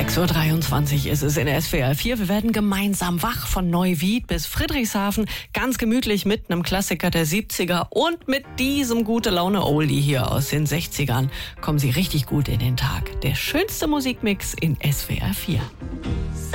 6:23 Uhr ist es in SWR 4. Wir werden gemeinsam wach von Neuwied bis Friedrichshafen. Ganz gemütlich mit einem Klassiker der 70er und mit diesem Gute-Laune-Oldie hier aus den 60ern kommen Sie richtig gut in den Tag. Der schönste Musikmix in SWR 4.